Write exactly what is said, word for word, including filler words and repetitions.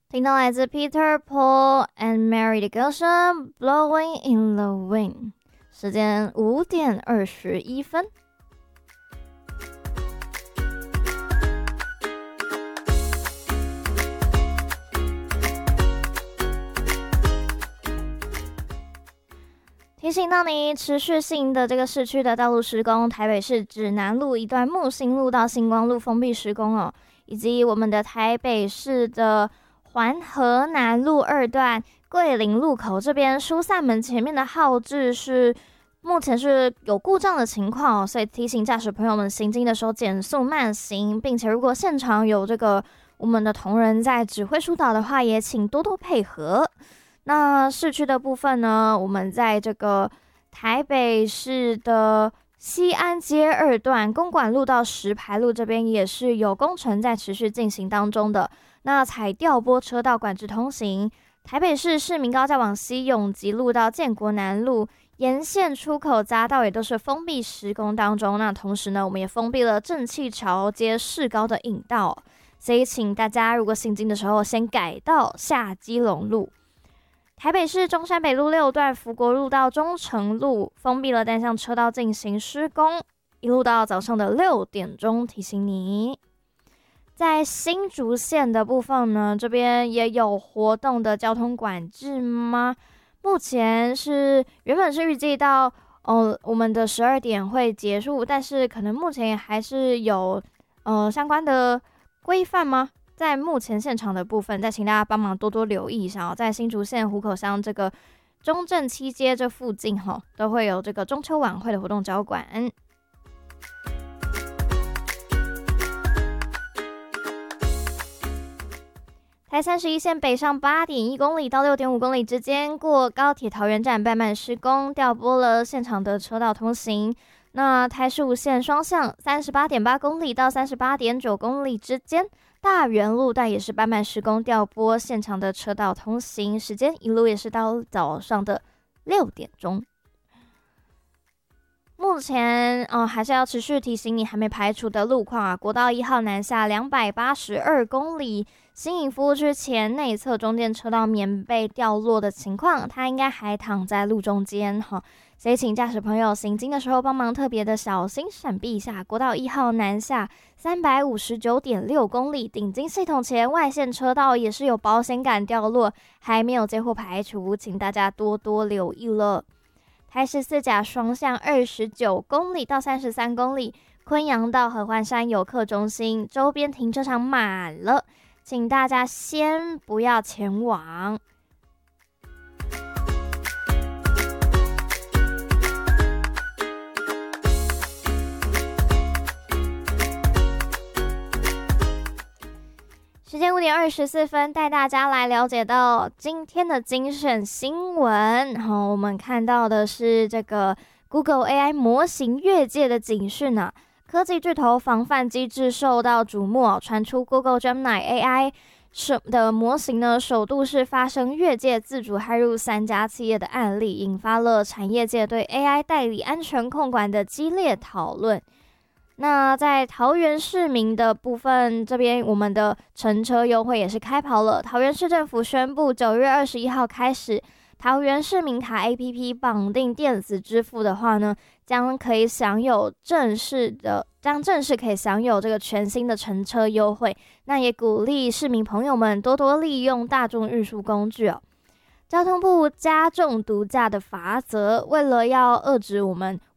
听到来自 Peter Paul and Mary 的歌声《Blowing in the Wind》，时间五点二十一分。提醒到你，持续性的这个市区的道路施工，台北市指南路一段木星路到星光路封闭施工哦，以及我们的台北市的环河南路二段桂林路口这边疏散门前面的号志是目前是有故障的情况、哦，所以提醒驾驶朋友们行经的时候减速慢行，并且如果现场有这个我们的同仁在指挥疏导的话，也请多多配合。那市区的部分呢，我们在这个台北市的西安街二段公馆路到石牌路这边也是有工程在持续进行当中的。那采调拨车道管制通行，台北市市民高架往西永吉路到建国南路沿线出口匝道也都是封闭施工当中。那同时呢，我们也封闭了正气桥街市高的引道，所以请大家如果行经的时候先改道下基隆路。台北市中山北路六段福国路到中城路封闭了单向车道进行施工，一路到早上的六点钟，提醒你。在新竹县的部分呢，这边也有活动的交通管制吗？目前是原本是预计到呃我们的十二点会结束，但是可能目前还是有呃相关的规范吗？在目前现场的部分，再请大家帮忙多多留意一下哦。在新竹县湖口乡这个中正七街这附近哈、哦，都会有这个中秋晚会的活动交管。台三十一线北上八点一公里到六点五公里之间，过高铁桃园站慢慢施工，调拨了现场的车道通行。那台十五线双向三十八点八公里到三十八点九公里之间，大园路段也是慢慢施工，调拨现场的车道通行，时间一路也是到早上的六点钟。目前呃还是要持续提醒你还没排除的路况啊，国道一号南下两百八十二公里，新营服务区前内侧中间车道棉被掉落的情况，它应该还躺在路中间哈，所以请驾驶朋友行经的时候帮忙特别的小心闪避一下。国道一号南下三百五十九点六公里，顶金系统前外线车道也是有保险杆掉落，还没有接获排除，请大家多多留意了。台十四甲双向二十九公里到三十三公里，昆阳到合欢山游客中心周边停车场满了，请大家先不要前往。时间五点二十四分，带大家来了解到今天的精选新闻。好，我们看到的是这个 Google A I 模型越界的警讯啊，科技巨头防范机制受到瞩目，传出 Google Gemini A I 的模型呢，首度是发生越界自主骇入三家企业的案例，引发了产业界对 A I 代理安全控管的激烈讨论。那在桃园市民的部分，这边我们的乘车优惠也是开跑了。桃园市政府宣布，九月二十一号开始，桃园市民卡 A P P 绑定电子支付的话呢，将可以享有正式的，将正式可以享有这个全新的乘车优惠。那也鼓励市民朋友们多多利用大众运输工具哦。交通部加重毒驾的罚则，为了要遏制我们